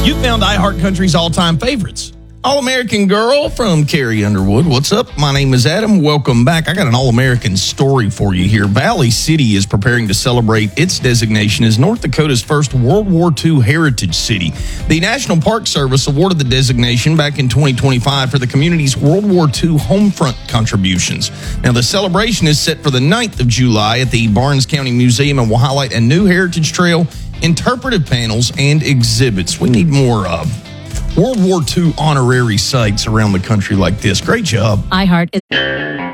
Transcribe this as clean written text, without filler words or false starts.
You found iHeartCountry's all-time favorites. All-American Girl from Carrie Underwood. What's up? My name is Adam. Welcome back. I got an All-American story for you here. Valley City is preparing to celebrate its designation as North Dakota's first World War II heritage city. The National Park Service awarded the designation back in 2025 for the community's World War II homefront contributions. Now, the celebration is set for the 9th of July at the Barnes County Museum and will highlight a new heritage trail, interpretive panels, and exhibits. We need more World War II honorary sites around the country like this. Great job. iHeart.